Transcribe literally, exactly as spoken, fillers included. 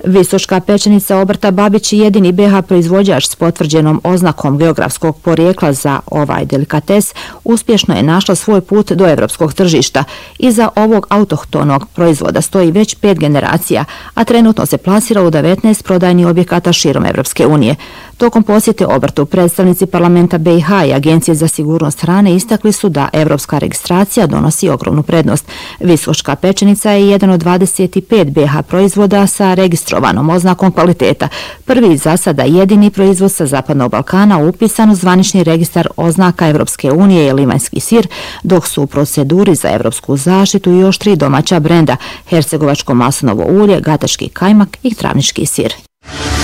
Visoška pečenica obrta Babić je jedini B iH proizvođač s potvrđenom oznakom geografskog porijekla za ovaj delikates, uspješno je našla svoj put do evropskog tržišta. Iza ovog autohtonog proizvoda stoji već pet generacija, a trenutno se plasira u devetnaest prodajnih objekata širom Evropske unije. Tokom posjete obrtu predstavnici parlamenta B iH i Agencije za sigurnost hrane istakli su da evropska registracija donosi ogromnu prednost. Visoška pečenica je jedan od dvadeset pet B iH proizvoda sa registrovanom oznakom kvaliteta. Prvi za sada jedini proizvod sa Zapadnog Balkana upisan u zvanični registar oznaka Evropske unije je livanjski sir, dok su u proceduri za evropsku zaštitu još tri domaća brenda: hercegovačko maslinovo ulje, gatački kajmak i travnički sir.